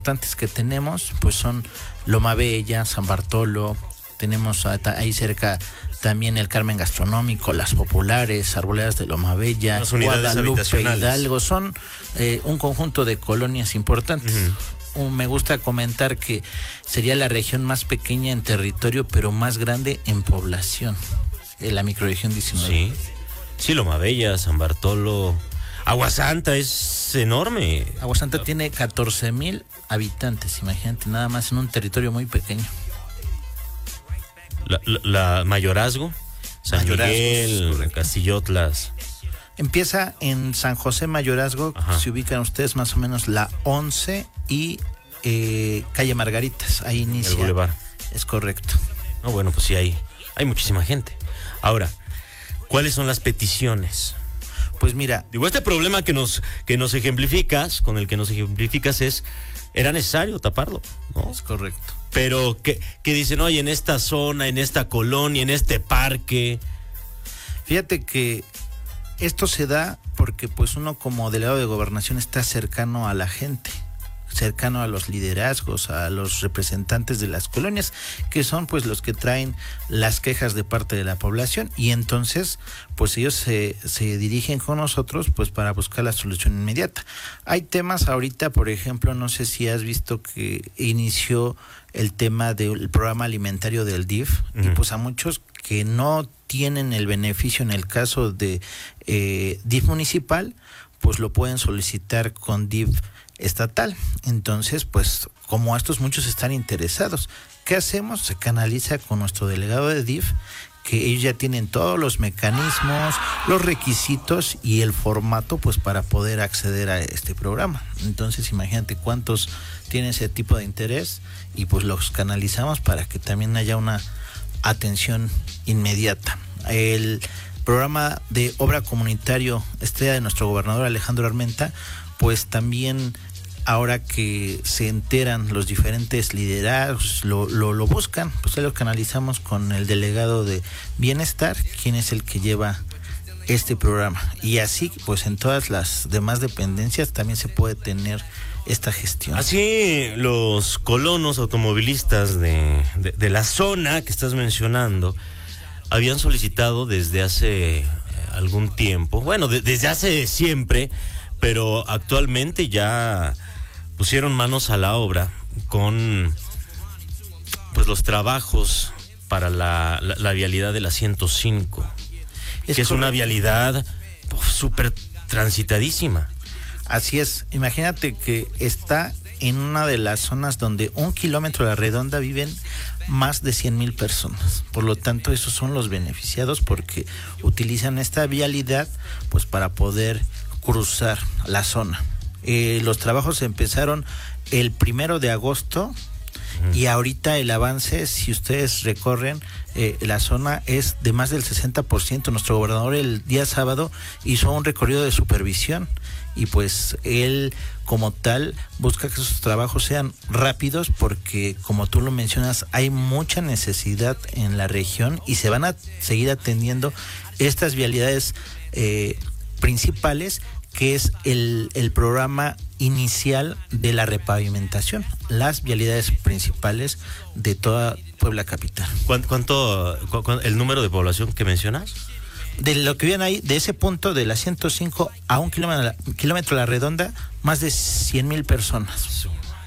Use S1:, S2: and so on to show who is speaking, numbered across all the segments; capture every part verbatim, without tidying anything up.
S1: importantes que tenemos pues son Loma Bella, San Bartolo, tenemos ahí cerca también el Carmen Gastronómico, Las Populares, Arboledas de Loma Bella,
S2: las unidades
S1: Guadalupe,
S2: habitacionales.
S1: Hidalgo, son eh, un conjunto de colonias importantes. Uh-huh. Me gusta comentar que sería la región más pequeña en territorio, pero más grande en población, en la microrregión diecinueve.
S2: Sí, sí, Loma Bella, San Bartolo, Aguasanta es enorme.
S1: Aguasanta tiene catorce mil habitantes, imagínate, nada más en un territorio muy pequeño.
S2: La, la, la Mayorazgo, San Miguel, Castillotlas.
S1: Empieza en San José Mayorazgo. Ajá. Se ubican ustedes más o menos la once y eh, calle Margaritas, ahí inicia.
S2: El Boulevard.
S1: Es correcto.
S2: No, bueno, pues sí, hay, hay muchísima gente. Ahora, ¿cuáles son las peticiones?
S1: Pues mira,
S2: digo, este problema que nos, que nos ejemplificas, con el que nos ejemplificas es, era necesario taparlo, ¿no?
S1: Es correcto.
S2: Pero que, que dicen, oye, en esta zona, en esta colonia, en este parque.
S1: Fíjate que esto se da porque pues uno como delegado de gobernación está cercano a la gente, cercano a los liderazgos, a los representantes de las colonias, que son pues los que traen las quejas de parte de la población, y entonces pues ellos se, se dirigen con nosotros pues para buscar la solución inmediata. Hay temas ahorita, por ejemplo, no sé si has visto que inició el tema del programa alimentario del D I F, uh-huh. y pues a muchos que no tienen el beneficio en el caso de eh, D I F municipal, pues lo pueden solicitar con D I F estatal. Entonces, pues, como estos muchos están interesados, ¿qué hacemos? Se canaliza con nuestro delegado de D I F, que ellos ya tienen todos los mecanismos, los requisitos y el formato, pues, para poder acceder a este programa. Entonces, imagínate cuántos tienen ese tipo de interés y pues los canalizamos para que también haya una atención inmediata. El programa de obra comunitario estrella de nuestro gobernador Alejandro Armenta, pues también ahora que se enteran los diferentes liderazgos, lo, lo, lo buscan, pues lo canalizamos con el delegado de bienestar, quien es el que lleva este programa. Y así, pues en todas las demás dependencias también se puede tener esta gestión.
S2: Así los colonos automovilistas de, de, de la zona que estás mencionando habían solicitado desde hace algún tiempo, bueno, de, desde hace siempre, pero actualmente ya pusieron manos a la obra con pues los trabajos para la, la, la vialidad de la ciento cinco, es que es una vialidad súper transitadísima.
S1: Así es, imagínate que está en una de las zonas donde un kilómetro a la redonda viven más de cien mil personas. Por lo tanto, esos son los beneficiados porque utilizan esta vialidad pues para poder cruzar la zona. Eh, los trabajos empezaron el primero de agosto y ahorita el avance, si ustedes recorren eh, la zona, es de más del sesenta por ciento. Nuestro gobernador el día sábado hizo un recorrido de supervisión y pues él como tal busca que sus trabajos sean rápidos porque, como tú lo mencionas, hay mucha necesidad en la región y se van a seguir atendiendo estas vialidades eh, principales, que es el, el programa inicial de la repavimentación, las vialidades principales de toda Puebla capital.
S2: ¿Cuánto, cuánto cu, cu, el número de población que mencionas?
S1: De lo que viene ahí, de ese punto de la ciento cinco a un kilómetro, kilómetro a la redonda, más de cien mil personas.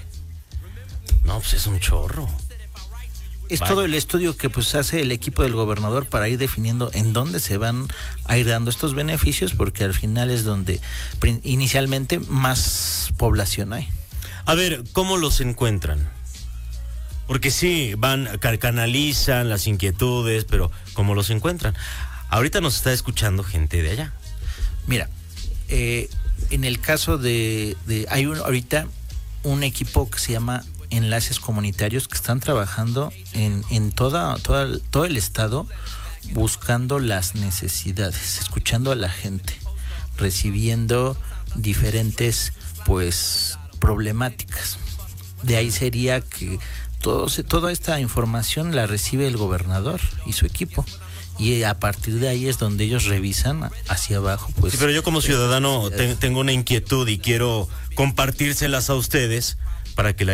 S2: No, pues es un chorro.
S1: Es Vaya. Todo el estudio que pues hace el equipo del gobernador para ir definiendo en dónde se van a ir dando estos beneficios, porque al final es donde inicialmente más población hay.
S2: A ver, ¿cómo los encuentran? Porque sí, van, canalizan las inquietudes, pero ¿cómo los encuentran? Ahorita nos está escuchando gente de allá.
S1: Mira, eh, en el caso de, de hay un, ahorita un equipo que se llama Enlaces Comunitarios que están trabajando en, en toda, toda, todo el estado buscando las necesidades, escuchando a la gente, recibiendo diferentes pues problemáticas. De ahí sería que todo, toda esta información la recibe el gobernador y su equipo. Y a partir de ahí es donde ellos revisan hacia abajo. Pues,
S2: sí, pero yo como ciudadano te, tengo una inquietud y quiero compartírselas a ustedes para que la